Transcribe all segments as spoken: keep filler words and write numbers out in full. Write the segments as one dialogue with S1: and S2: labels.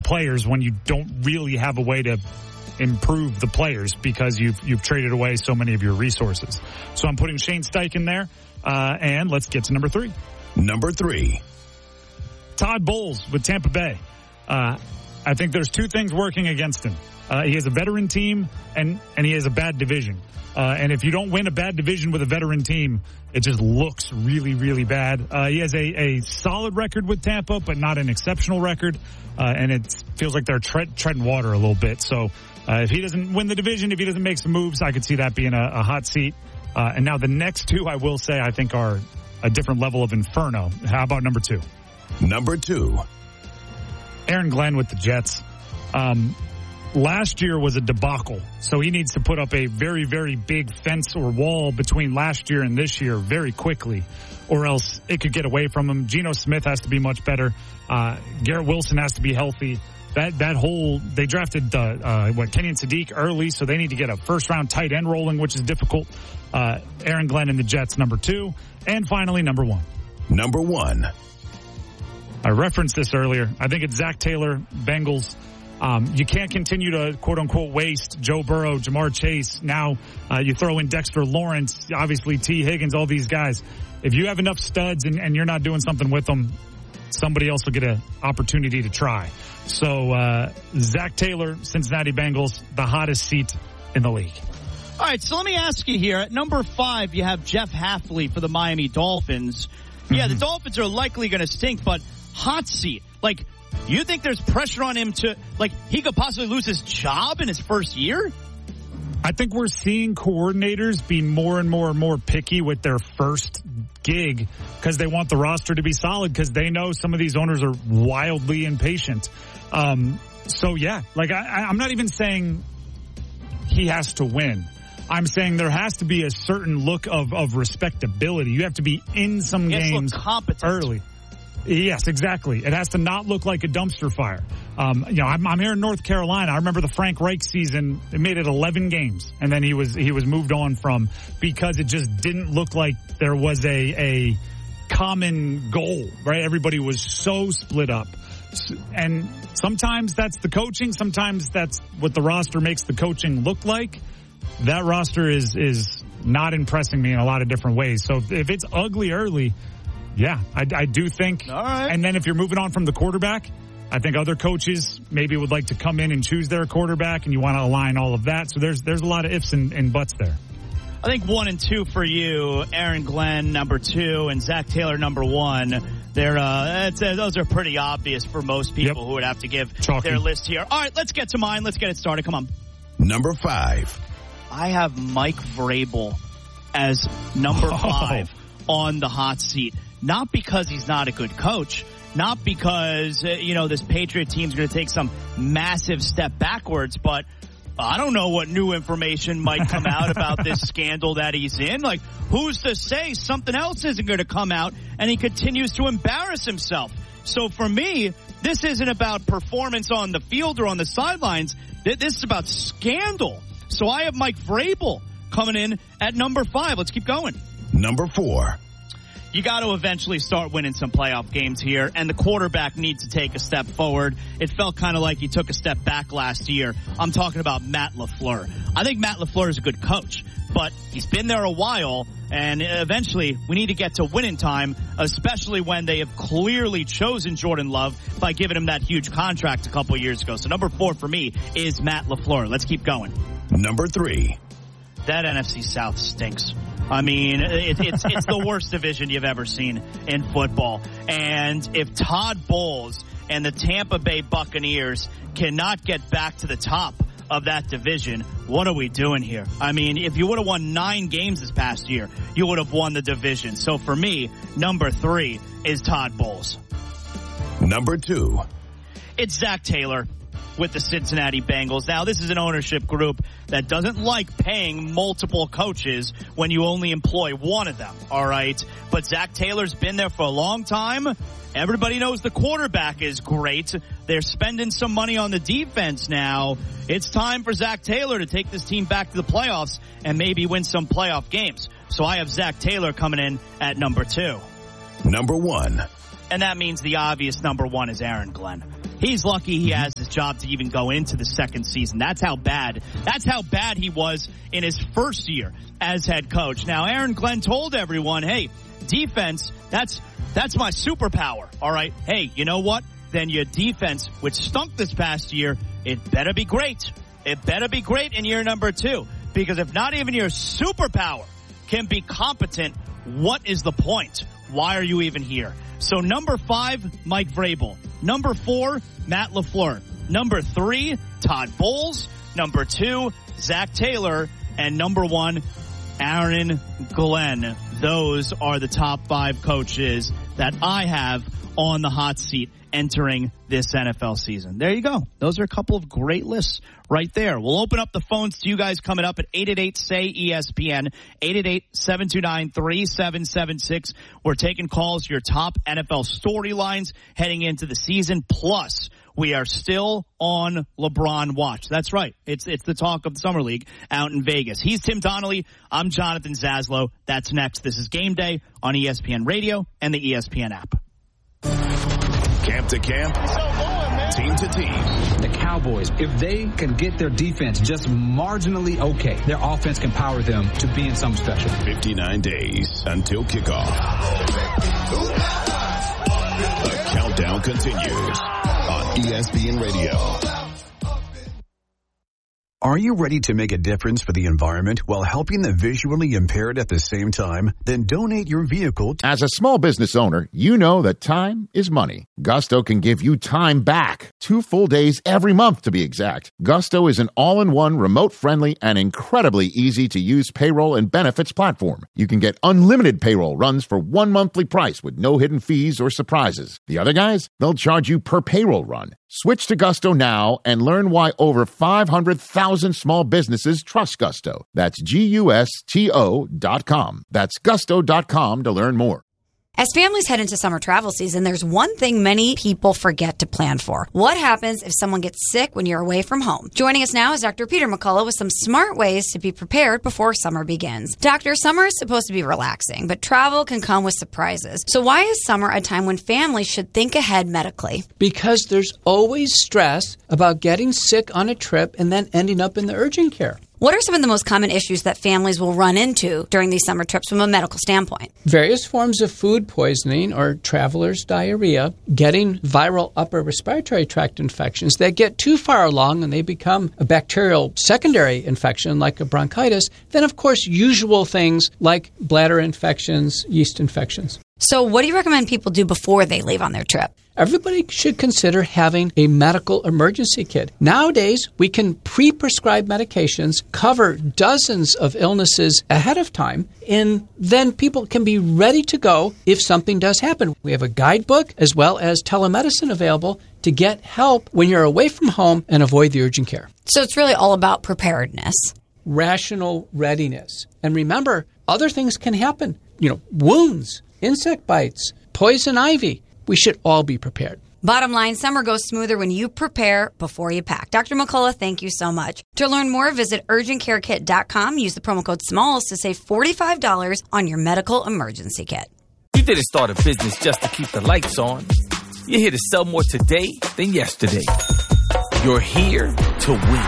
S1: players when you don't really have a way to improve the players because you've you've traded away so many of your resources. So I'm putting Shane Steichen there, uh, and let's get to number three.
S2: Number three.
S1: Todd Bowles with Tampa Bay. Uh, I think there's two things working against him. Uh, he has a veteran team, and, and he has a bad division. Uh, and if you don't win a bad division with a veteran team, it just looks really, really bad. Uh, he has a, a solid record with Tampa, but not an exceptional record. Uh, and it feels like they're tre- treading water a little bit. So uh, if he doesn't win the division, if he doesn't make some moves, I could see that being a, a hot seat. Uh, and now the next two, I will say, I think are a different level of inferno. How about number two?
S2: Number two.
S1: Aaron Glenn with the Jets. Um, last year was a debacle, so he needs to put up a very, very big fence or wall between last year and this year very quickly, or else it could get away from him. Geno Smith has to be much better. Uh, Garrett Wilson has to be healthy. That that whole, they drafted, uh, uh, what, Kenyon Sadiq early, so they need to get a first-round tight end rolling, which is difficult. Uh, Aaron Glenn and the Jets, number two. And finally, number one.
S2: Number one.
S1: I referenced this earlier. I think it's Zach Taylor, Bengals. Um, you can't continue to, quote-unquote, waste Joe Burrow, Jamar Chase. Now uh, you throw in Dexter Lawrence, obviously T. Higgins, all these guys. If you have enough studs and, and you're not doing something with them, somebody else will get an opportunity to try. So uh, Zach Taylor, Cincinnati Bengals, the hottest seat in the league.
S3: All right, so let me ask you here. At number five, you have Jeff Hafley for the Miami Dolphins. Mm-hmm. Yeah, the Dolphins are likely going to stink, but hot seat. Like, you think there's pressure on him to, like, he could possibly lose his job in his first year?
S1: I think we're seeing coordinators be more and more and more picky with their first gig because they want the roster to be solid because they know some of these owners are wildly impatient. Um, so, yeah, like, I, I'm not even saying he has to win. I'm saying there has to be a certain look of, of respectability. You have to be in some
S3: he has
S1: games
S3: to look competent
S1: early. Yes, exactly. It has to not look like a dumpster fire. Um, you know, I'm, I'm here in North Carolina. I remember the Frank Reich season. It made it eleven games, and then he was he was moved on from because it just didn't look like there was a a common goal. Right? Everybody was so split up, and sometimes that's the coaching. Sometimes that's what the roster makes the coaching look like. That roster is is not impressing me in a lot of different ways. So if it's ugly early, yeah, I, I do think.
S3: All right.
S1: And then if you're moving on from the quarterback, I think other coaches maybe would like to come in and choose their quarterback, and you want to align all of that. So there's there's a lot of ifs and, and buts there.
S3: I think one and two for you, Aaron Glenn number two and Zach Taylor number one. They're uh, it's, uh, those are pretty obvious for most people
S1: yep.
S3: who would have to give
S1: Chalky.
S3: their list here. All right, let's get to mine. Let's get it started. Come on.
S2: Number five.
S3: I have Mike Vrabel as number
S1: oh.
S3: five on the hot seat. Not because he's not a good coach, not because, uh, you know, this Patriot team's going to take some massive step backwards, but I don't know what new information might come out about this scandal that he's in. Like, who's to say something else isn't going to come out and he continues to embarrass himself? So for me, this isn't about performance on the field or on the sidelines. This is about scandal. So I have Mike Vrabel coming in at number five. Let's keep going.
S2: Number four.
S3: You got to eventually start winning some playoff games here, and the quarterback needs to take a step forward. It felt kind of like he took a step back last year. I'm talking about Matt LaFleur. I think Matt LaFleur is a good coach, but he's been there a while, and eventually we need to get to winning time, especially when they have clearly chosen Jordan Love by giving him that huge contract a couple years ago. So number four for me is Matt LaFleur. Let's keep going.
S2: Number three.
S3: That N F C South stinks. I mean, it, it's it's the worst division you've ever seen in football. And if Todd Bowles and the Tampa Bay Buccaneers cannot get back to the top of that division, what are we doing here? I mean, if you would have won nine games this past year, you would have won the division. So for me, number three is Todd Bowles.
S2: Number two.
S3: It's Zach Taylor with the Cincinnati Bengals. Now, this is an ownership group that doesn't like paying multiple coaches when you only employ one of them, all right? But Zach Taylor's been there for a long time. Everybody knows the quarterback is great. They're spending some money on the defense now. It's time for Zach Taylor to take this team back to the playoffs and maybe win some playoff games. So I have Zach Taylor coming in at number two.
S2: Number one.
S3: And that means the obvious number one is Aaron Glenn. He's lucky he has his job to even go into the second season. That's how bad, that's how bad he was in his first year as head coach. Now, Aaron Glenn told everyone, hey, defense, that's, that's my superpower. All right. Hey, you know what? Then your defense, which stunk this past year, it better be great. It better be great in year number two. Because if not even your superpower can be competent, what is the point? Why are you even here? So number five, Mike Vrabel. Number four, Matt LaFleur. Number three, Todd Bowles. Number two, Zach Taylor. And number one, Aaron Glenn. Those are the top five coaches that I have on the hot seat entering this N F L season. There you go. Those are a couple of great lists right there. We'll open up the phones to you guys coming up at eight eight eight, S A Y, E S P N, eight eight eight, seven two nine, three seven seven six. We're taking calls, your top N F L storylines heading into the season. Plus, we are still on LeBron watch. That's right. It's it's the talk of the Summer League out in Vegas. He's Tim Donnelly. I'm Jonathan Zaslow. That's next. This is Game Day on E S P N Radio and the E S P N app.
S2: Camp to camp, team to team.
S4: The Cowboys, if they can get their defense just marginally okay, their offense can power them to being something special.
S2: fifty-nine days until kickoff. The countdown continues on E S P N Radio.
S5: Are you ready to make a difference for the environment while helping the visually impaired at the same time? Then donate your vehicle to...
S6: As a small business owner, you know that time is money. Gusto can give you time back. Two full days every month, to be exact. Gusto is an all-in-one, remote-friendly, and incredibly easy-to-use payroll and benefits platform. You can get unlimited payroll runs for one monthly price with no hidden fees or surprises. The other guys, they'll charge you per payroll run. Switch to Gusto now and learn why over five hundred thousand small businesses trust Gusto. That's G U S T O dot com. That's gusto dot com to learn more.
S7: As families head into summer travel season, there's one thing many people forget to plan for. What happens if someone gets sick when you're away from home? Joining us now is Doctor Peter McCullough with some smart ways to be prepared before summer begins. Doctor, summer is supposed to be relaxing, but travel can come with surprises. So why is summer a time when families should think ahead medically?
S8: Because there's always stress about getting sick on a trip and then ending up in the urgent care.
S7: What are some of the most common issues that families will run into during these summer trips from a medical standpoint?
S8: Various forms of food poisoning or traveler's diarrhea, getting viral upper respiratory tract infections that get too far along and they become a bacterial secondary infection like a bronchitis. Then, of course, usual things like bladder infections, yeast infections.
S7: So what do you recommend people do before they leave on their trip?
S8: Everybody should consider having a medical emergency kit. Nowadays, we can pre-prescribe medications, cover dozens of illnesses ahead of time, and then people can be ready to go if something does happen. We have a guidebook as well as telemedicine available to get help when you're away from home and avoid the urgent care.
S7: So it's really all about preparedness.
S8: Rational readiness. And remember, other things can happen. You know, wounds, insect bites, poison ivy. We should all be prepared.
S7: Bottom line, summer goes smoother when you prepare before you pack. Doctor McCullough, thank you so much. To learn more, visit urgent care kit dot com. Use the promo code SMALLS to save forty-five dollars on your medical emergency kit.
S9: You didn't start a business just to keep the lights on. You're here to sell more today than yesterday. You're here to win.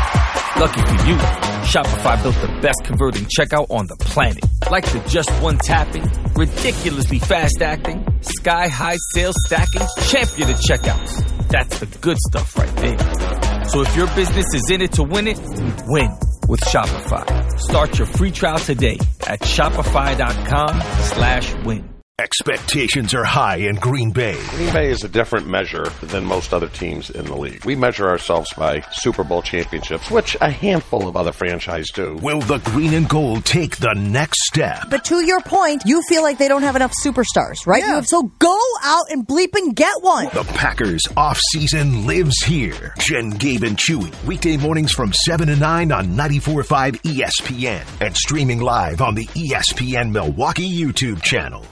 S9: Lucky for you, Shopify built the best converting checkout on the planet. Like the just one tapping, ridiculously fast acting, sky-high sales stacking, champion of checkouts. That's the good stuff right there. So if your business is in it to win it, win with Shopify. Start your free trial today at shopify.com slash win.
S2: Expectations are high in Green Bay.
S10: Green Bay is a different measure than most other teams in the league. We measure ourselves by Super Bowl championships, which a handful of other franchises do.
S2: Will the green and gold take the next step?
S11: But to your point, you feel like they don't have enough superstars, right?
S2: Yeah.
S11: You, so go out and bleep and get one.
S2: The Packers off-season lives here. Jen, Gabe, and Chewy. Weekday mornings from seven to nine on ninety-four point five E S P N. And streaming live on the E S P N Milwaukee YouTube channel.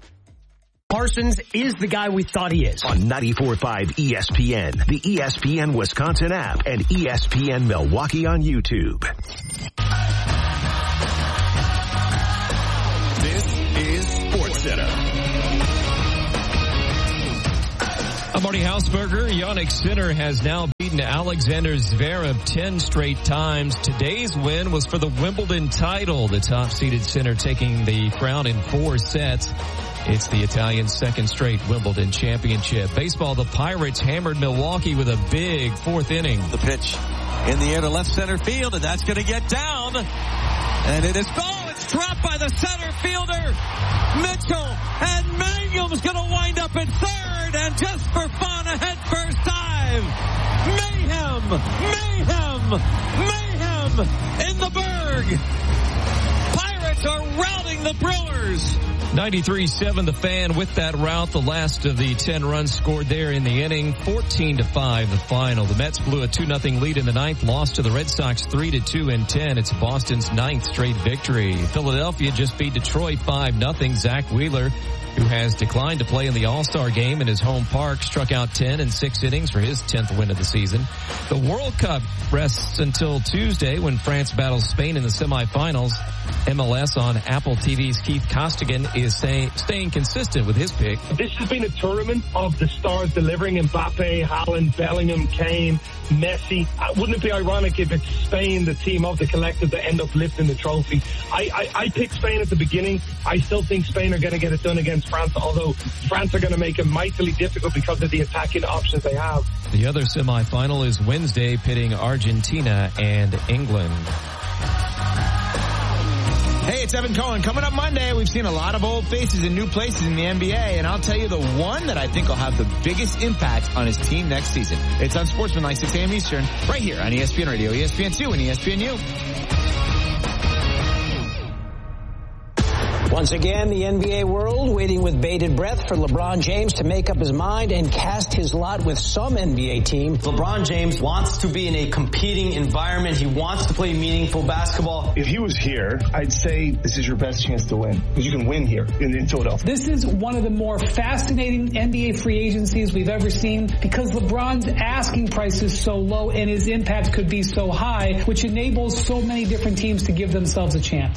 S12: Parsons is the guy we thought he is.
S2: On ninety-four point five E S P N, the E S P N Wisconsin app, and E S P N Milwaukee on YouTube. This is SportsCenter.
S13: I'm Marty Hausberger. Yannick Sinner has now beaten beaten Alexander Zverev ten straight times. Today's win was for the Wimbledon title. The top-seeded center taking the crown in four sets. It's the Italian's second straight Wimbledon championship. Baseball, the Pirates hammered Milwaukee with a big fourth inning.
S14: The pitch in the air to left center field, and that's going to get down. And it is, oh, it's dropped by the center fielder, Mitchell. And Mangum's going to wind up at third, and just for fun, a head-first dive. Mayhem, mayhem, mayhem in the Berg. Pirates are routing the Brewers.
S13: ninety-three seven the Fan with that rout. The last of the ten runs scored there in the inning. fourteen to five the final. The Mets blew a two nothing lead in the ninth, lost to the Red Sox three to two in ten. It's Boston's ninth straight victory. Philadelphia just beat Detroit five nothing. Zach Wheeler, who has declined to play in the All-Star game in his home park, struck out ten in six innings for his tenth win of the season. The World Cup rests until Tuesday when France battles Spain in the semifinals. M L S on Apple T V's Keith Costigan is saying, staying consistent with his pick.
S15: This has been a tournament of the stars delivering. Mbappe, Haaland, Bellingham, Kane, Messi. Uh, wouldn't it be ironic if it's Spain, the team of the collective, that end up lifting the trophy? I, I, I picked Spain at the beginning. I still think Spain are going to get it done against France, although France are going to make it mightily difficult because of the attacking options they have.
S13: The other semifinal is Wednesday, pitting Argentina and England.
S16: Hey, it's Evan Cohen. Coming up Monday, we've seen a lot of old faces in new places in the N B A, and I'll tell you the one that I think will have the biggest impact on his team next season. It's on Sportsmanlike, six a.m. Eastern, right here on E S P N Radio, E S P N two, and E S P N U.
S17: Once again, the N B A world waiting with bated breath for LeBron James to make up his mind and cast his lot with some N B A team.
S18: LeBron James wants to be in a competing environment. He wants to play meaningful basketball.
S19: If he was here, I'd say this is your best chance to win, because you can win here in, in Philadelphia.
S20: This is one of the more fascinating N B A free agencies we've ever seen, because LeBron's asking price is so low and his impact could be so high, which enables so many different teams to give themselves a chance.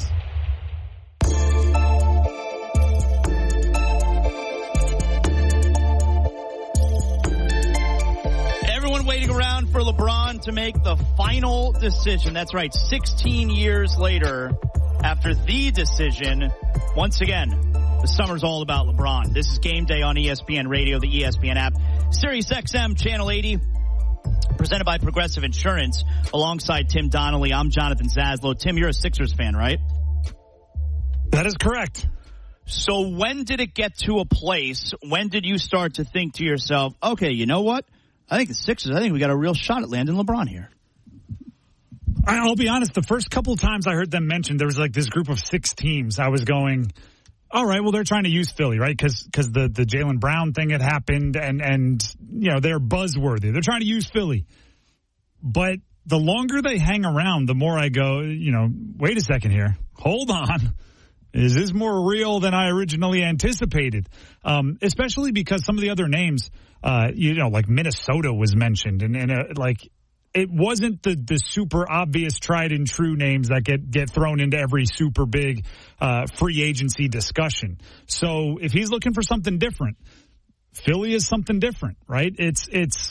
S3: Waiting around for LeBron to make the final decision. That's right, sixteen years later, after the decision, once again, the summer's all about LeBron. This is Game Day on E S P N Radio, the E S P N app, Sirius X M, Channel eighty, presented by Progressive Insurance. Alongside Tim Donnelly, I'm Jonathan Zaslow. Tim, you're a Sixers fan, right?
S1: That is correct.
S3: So when did it get to a place, when did you start to think to yourself, okay, you know what? I think the Sixers, I think we got a real shot at landing LeBron here.
S1: I'll be honest, the first couple of times I heard them mentioned, there was like this group of six teams. I was going, all right, well, they're trying to use Philly, right? Because because the, the Jaylen Brown thing had happened, and, and, you know, they're buzzworthy. They're trying to use Philly. But the longer they hang around, the more I go, you know, wait a second here. Hold on. Is this more real than I originally anticipated? Um, especially because some of the other names, uh, you know, like Minnesota was mentioned, and, and uh, like it wasn't the, the super obvious tried and true names that get, get thrown into every super big uh, free agency discussion. So if he's looking for something different, Philly is something different, right? It's it's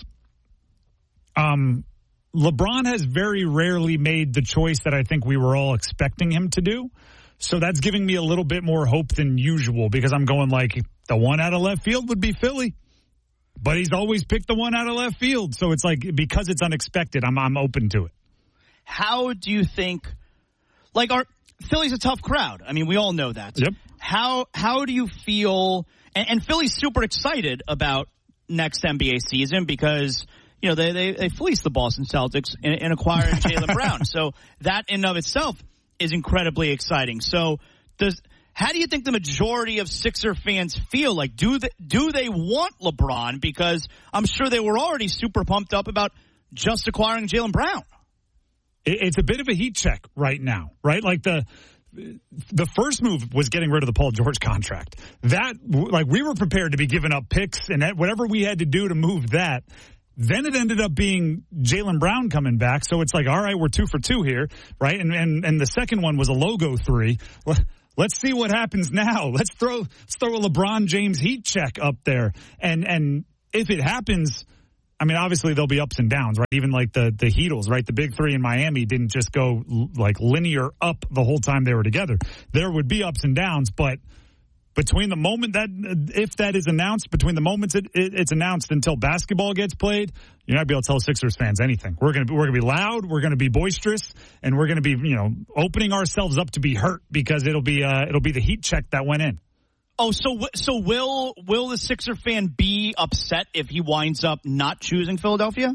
S1: um, LeBron has very rarely made the choice that I think we were all expecting him to do. So that's giving me a little bit more hope than usual, because I'm going like the one out of left field would be Philly. But he's always picked the one out of left field. So it's like, because it's unexpected, I'm I'm open to it.
S3: How do you think, like, our Philly's a tough crowd. I mean, we all know that.
S1: Yep.
S3: How how do you feel, and, and Philly's super excited about next N B A season because, you know, they, they, they fleeced the Boston Celtics in, in acquiring Jaylen Brown. So that in and of itself is incredibly exciting. So does how do you think the majority of Sixer fans feel? Like, do they, do they want LeBron? Because I'm sure they were already super pumped up about just acquiring Jaylen Brown.
S1: It's a bit of a heat check right now, right? Like the the first move was getting rid of the Paul George contract. That, like, we were prepared to be giving up picks and whatever we had to do to move that. Then it ended up being Jaylen Brown coming back. So it's like, all right, we're two for two here, right? And and and the second one was a logo three. Let's see what happens now. Let's throw let's throw a LeBron James heat check up there. And and if it happens, I mean, obviously there'll be ups and downs, right? Even like the the Heatles, right? The big three in Miami didn't just go like linear up the whole time they were together. There would be ups and downs, but between the moment that, if that is announced, between the moments it, it, it's announced until basketball gets played, you're not going to be able to tell Sixers fans anything. We're going to we're going to be loud, we're going to be boisterous, and we're going to be, you know, opening ourselves up to be hurt because it'll be uh, it'll be the heat check that went in.
S3: Oh, so so will will the Sixer fan be upset if he winds up not choosing Philadelphia?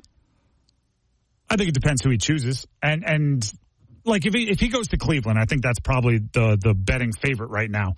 S1: I think it depends who he chooses, and and like if he if he goes to Cleveland, I think that's probably the the betting favorite right now.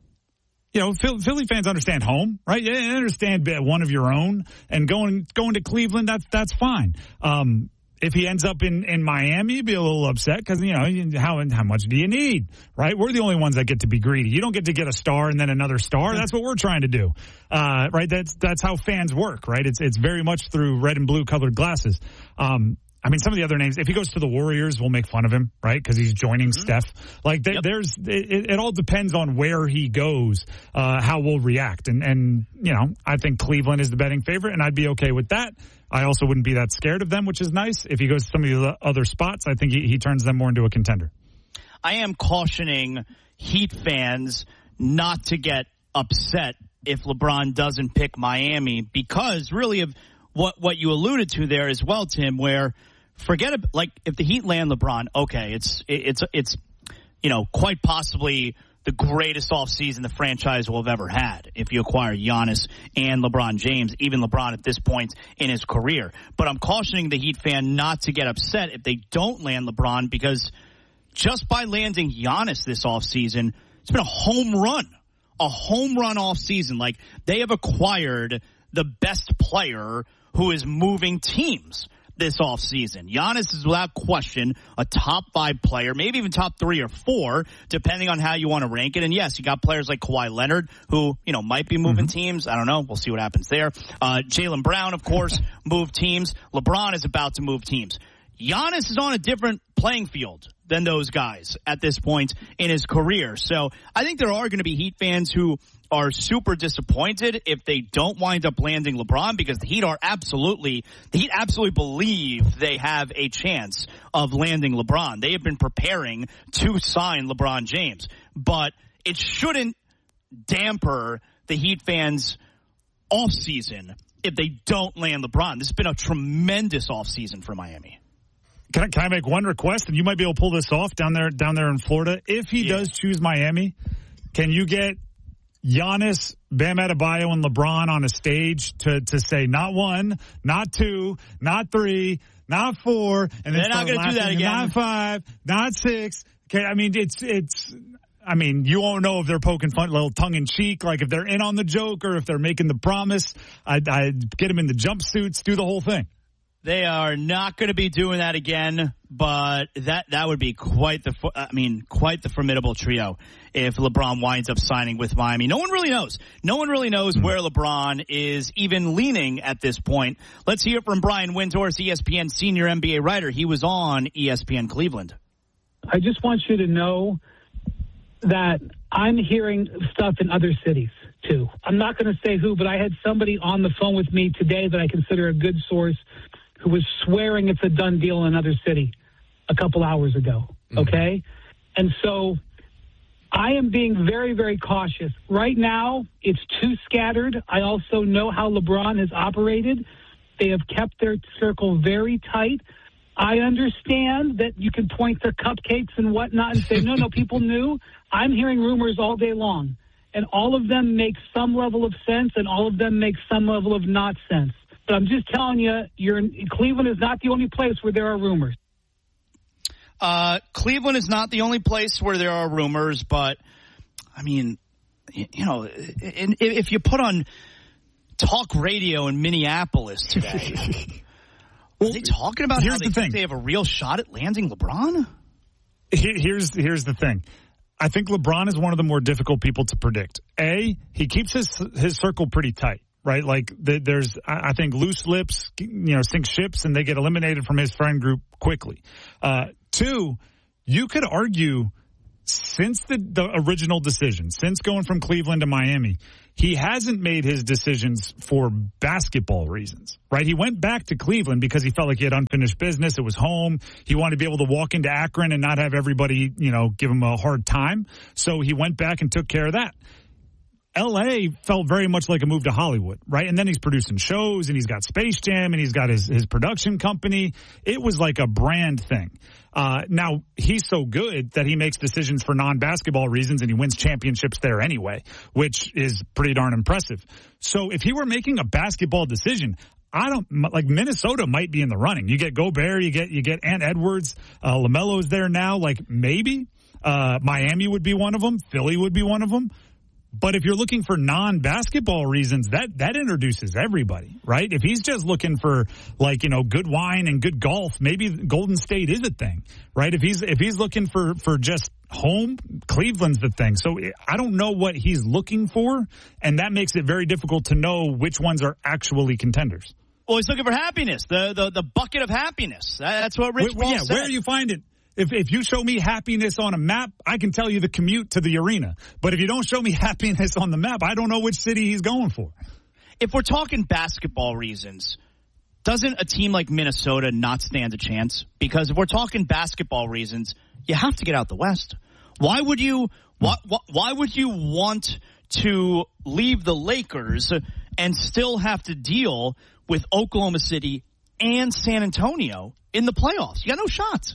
S1: You know, Philly fans understand home, right? They understand one of your own, and going going to Cleveland, that's that's fine. Um, if he ends up in, in Miami, you'd be a little upset because, you know, how how much do you need, right? We're the only ones that get to be greedy. You don't get to get a star and then another star. That's what we're trying to do, uh, right? That's that's how fans work, right? It's it's very much through red and blue colored glasses. Um, I mean, some of the other names, if he goes to the Warriors, we'll make fun of him, right? Because he's joining mm-hmm. Steph. Like, th- yep. there's, it, it all depends on where he goes, uh, how we'll react. And, and, you know, I think Cleveland is the betting favorite, and I'd be okay with that. I also wouldn't be that scared of them, which is nice. If he goes to some of the other spots, I think he, he turns them more into a contender.
S3: I am cautioning Heat fans not to get upset if LeBron doesn't pick Miami, because really of what, what you alluded to there as well, Tim, where forget it, like if the Heat land LeBron, okay, it's it's it's you know quite possibly the greatest offseason the franchise will have ever had if you acquire Giannis and LeBron James, even LeBron at this point in his career. But I'm cautioning the Heat fan not to get upset if they don't land LeBron, because just by landing Giannis this offseason, it's been a home run, a home run offseason. Like, they have acquired the best player who is moving teams this offseason. Giannis is without question a top five player, maybe even top three or four, depending on how you want to rank it. And yes, you got players like Kawhi Leonard, who, you know, might be moving mm-hmm. teams. I don't know. We'll see what happens there. Uh, Jaylen Brown, of course, moved teams. LeBron is about to move teams. Giannis is on a different playing field than those guys at this point in his career. So I think there are going to be Heat fans who are super disappointed if they don't wind up landing LeBron, because the Heat are absolutely, the Heat absolutely believe they have a chance of landing LeBron. They have been preparing to sign LeBron James, but it shouldn't damper the Heat fans' offseason if they don't land LeBron. This has been a tremendous offseason for Miami.
S1: Can I, can I make one request? And you might be able to pull this off down there, down there in Florida. If he yeah. does choose Miami, can you get Giannis, Bam Adebayo, and LeBron on a stage to, to say not one, not two, not three, not four, and
S3: they're not going to do that again.
S1: Not five, not six. Okay, I mean it's it's. I mean, you won't know if they're poking fun, a little tongue in cheek, like if they're in on the joke or if they're making the promise. I'd, I'd get them in the jumpsuits, do the whole thing.
S3: They are not going to be doing that again, but that that would be quite the I mean quite the formidable trio if LeBron winds up signing with Miami. No one really knows. No one really knows where LeBron is even leaning at this point. Let's hear from Brian Windhorst, E S P N senior N B A writer. He was on E S P N Cleveland.
S20: I just want you to know that I'm hearing stuff in other cities too. I'm not going to say who, but I had somebody on the phone with me today that I consider a good source who was swearing it's a done deal in another city a couple hours ago, okay? Mm-hmm. And so I am being very, very cautious. Right now, it's too scattered. I also know how LeBron has operated. They have kept their circle very tight. I understand that you can point to cupcakes and whatnot and say, no, no, people knew. I'm hearing rumors all day long, and all of them make some level of sense, and all of them make some level of not sense. But I'm just telling you, you're, Cleveland is not the only place where there are rumors.
S3: Uh, Cleveland is not the only place where there are rumors, but, I mean, you know, if you put on talk radio in Minneapolis today, are they talking about
S1: here's
S3: how they
S1: the
S3: think
S1: thing.
S3: they have a real shot at landing LeBron?
S1: Here's here's the thing. I think LeBron is one of the more difficult people to predict. A, he keeps his his circle pretty tight. Right, like the, there's, I think loose lips, you know, sink ships, and they get eliminated from his friend group quickly. Uh, two, you could argue since the, the original decision, since going from Cleveland to Miami, he hasn't made his decisions for basketball reasons, right? He went back to Cleveland because he felt like he had unfinished business. It was home. He wanted to be able to walk into Akron and not have everybody, you know, give him a hard time. So he went back and took care of that. L A felt very much like a move to Hollywood, right? And then he's producing shows, and he's got Space Jam, and he's got his, his production company. It was like a brand thing. Uh, now, he's so good that he makes decisions for non-basketball reasons, and he wins championships there anyway, which is pretty darn impressive. So if he were making a basketball decision, I don't like Minnesota might be in the running. You get Gobert, you get you get Ant Edwards, uh, LaMelo's there now. Like maybe uh, Miami would be one of them, Philly would be one of them. But if you're looking for non-basketball reasons, that, that introduces everybody, right? If he's just looking for, like, you know, good wine and good golf, maybe Golden State is a thing, right? If he's if he's looking for, for just home, Cleveland's the thing. So I don't know what he's looking for, and that makes it very difficult to know which ones are actually contenders.
S3: Well, he's looking for happiness, the the, the bucket of happiness. That's what Rich
S1: where,
S3: Paul
S1: yeah,
S3: said.
S1: Where do you find it? If if you show me happiness on a map, I can tell you the commute to the arena. But if you don't show me happiness on the map, I don't know which city he's going for.
S3: If we're talking basketball reasons, doesn't a team like Minnesota not stand a chance? Because if we're talking basketball reasons, you have to get out the West. Why would you why, why would you want to leave the Lakers and still have to deal with Oklahoma City and San Antonio in the playoffs? You got no shots.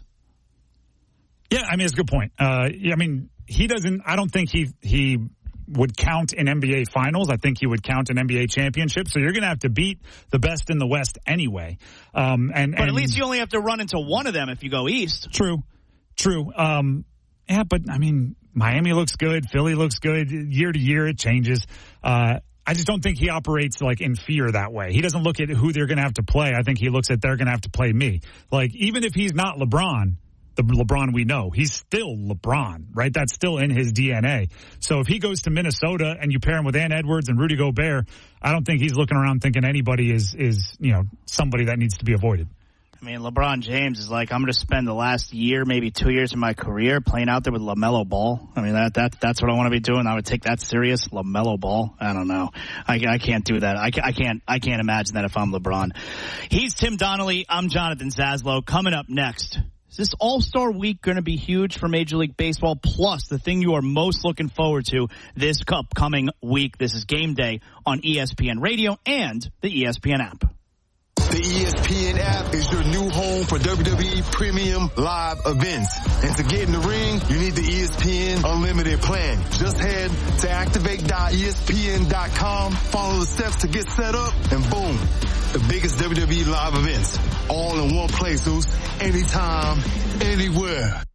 S1: Yeah, I mean, it's a good point. Uh, I mean, he doesn't, I don't think he, he would count in N B A finals. I think he would count in N B A championships. So you're going to have to beat the best in the West anyway. Um, and,
S3: but at
S1: and,
S3: least you only have to run into one of them if you go East.
S1: True. True. Um, yeah, but I mean, Miami looks good. Philly looks good. Year to year, it changes. Uh, I just don't think he operates like in fear that way. He doesn't look at who they're going to have to play. I think he looks at they're going to have to play me. Like, even if he's not LeBron, the LeBron we know, he's still LeBron, right? That's still in his D N A. So if he goes to Minnesota and you pair him with Ant Edwards and Rudy Gobert, I don't think he's looking around thinking anybody is, is you know, somebody that needs to be avoided.
S3: I mean, LeBron James is like, I'm going to spend the last year, maybe two years of my career playing out there with LaMelo Ball. I mean, that that that's what I want to be doing. I would take that serious. LaMelo Ball. I don't know. I, I can't do that. I, I can't I can't imagine that if I'm LeBron. He's Tim Donnelly. I'm Jonathan Zaslow. Coming up next, is this All-Star Week going to be huge for Major League Baseball? Plus, the thing you are most looking forward to this upcoming week. This is Game Day on E S P N Radio and the E S P N app.
S21: The E S P N app is your new home for W W E Premium Live events. And to get in the ring, you need the E S P N Unlimited plan. Just head to activate dot E S P N dot com, follow the steps to get set up, and boom, the biggest W W E live events all in one place, dudes. Anytime, anywhere.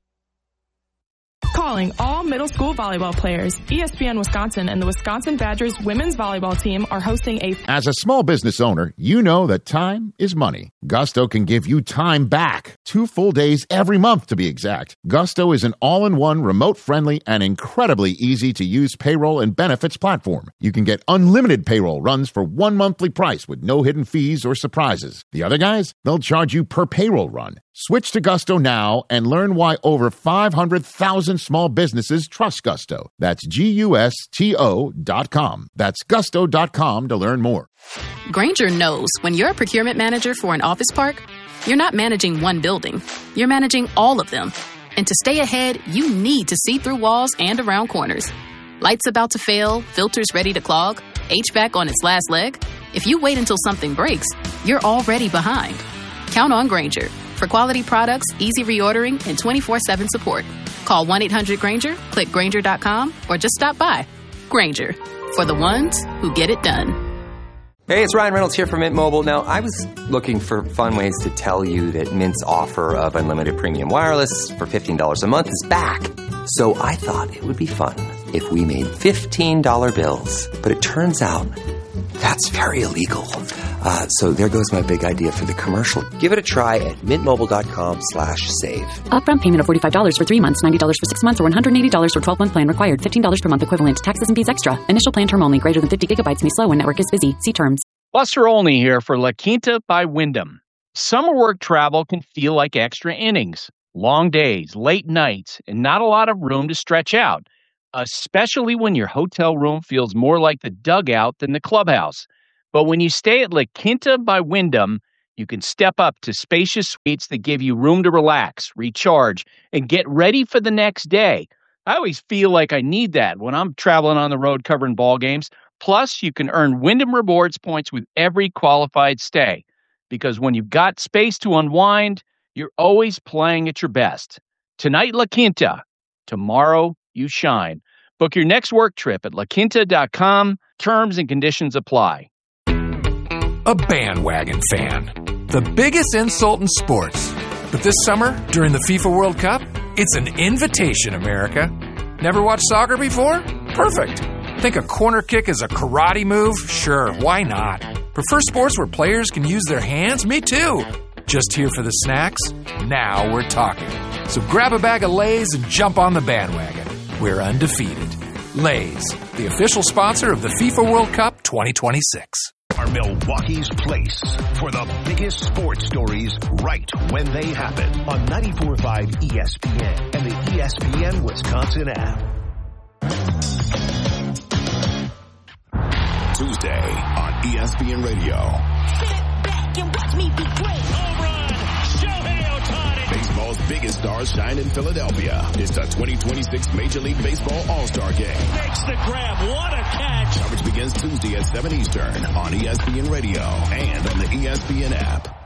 S22: Calling all middle school volleyball players. E S P N Wisconsin and the Wisconsin Badgers women's volleyball team are hosting a...
S6: As a small business owner, you know that time is money. Gusto can give you time back. Two full days every month, to be exact. Gusto is an all-in-one, remote-friendly, and incredibly easy-to-use payroll and benefits platform. You can get unlimited payroll runs for one monthly price with no hidden fees or surprises. The other guys, they'll charge you per payroll run. Switch to Gusto now and learn why over five hundred thousand small businesses trust Gusto. That's G U S T O dot com. That's gusto dot com to learn more.
S23: Grainger knows when you're a procurement manager for an office park, you're not managing one building. You're managing all of them. And to stay ahead, you need to see through walls and around corners. Lights about to fail, filters ready to clog, H V A C on its last leg. If you wait until something breaks, you're already behind. Count on Grainger for quality products, easy reordering, and twenty-four seven support. Call one eight hundred Grainger, click Grainger dot com, or just stop by. Grainger, for the ones who get it done.
S24: Hey, it's Ryan Reynolds here from Mint Mobile. Now, I was looking for fun ways to tell you that Mint's offer of unlimited premium wireless for fifteen dollars a month is back. So I thought it would be fun if we made fifteen dollar bills. But it turns out that's very illegal. Uh, so there goes my big idea for the commercial. Give it a try at mintmobile.com slash save.
S23: Upfront payment of forty-five dollars for three months, ninety dollars for six months, or one hundred eighty dollars for twelve-month plan required. fifteen dollars per month equivalent. Taxes and fees extra. Initial plan term only. Greater than fifty gigabytes may slow when network is busy. See terms.
S25: Buster Olney here for La Quinta by Wyndham. Summer work travel can feel like extra innings.
S4: Long days, late nights, and not a lot of room to stretch out, especially when your hotel room feels more like the dugout than the clubhouse. But when you stay at La Quinta by Wyndham, you can step up to spacious suites that give you room to relax, recharge, and get ready for the next day. I always feel like I need that when I'm traveling on the road covering ball games. Plus, you can earn Wyndham Rewards points with every qualified stay. Because when you've got space to unwind, you're always playing at your best. Tonight, La Quinta. Tomorrow, you shine. Book your next work trip at la quinta dot com. Terms and conditions apply.
S5: A bandwagon fan. The biggest insult in sports. But this summer, during the FIFA World Cup, it's an invitation, America. Never watched soccer before? Perfect. Think a corner kick is a karate move? Sure, why not? Prefer sports where players can use their hands? Me too. Just here for the snacks? Now we're talking. So grab a bag of Lay's and jump on the bandwagon. We're undefeated. Lay's, the official sponsor of the FIFA World Cup twenty twenty-six.
S2: Are Milwaukee's place for the biggest sports stories right when they happen on ninety-four point five E S P N and the E S P N Wisconsin app.
S7: Tuesday on E S P N Radio.
S8: Sit back and watch me be great. Home run, Shohei Ohtani.
S7: Baseball's biggest stars shine in Philadelphia. It's the twenty twenty-six Major League Baseball All-Star Game.
S8: Makes the grab. What a catch.
S7: Coverage begins Tuesday at seven Eastern on E S P N Radio and on the E S P N app.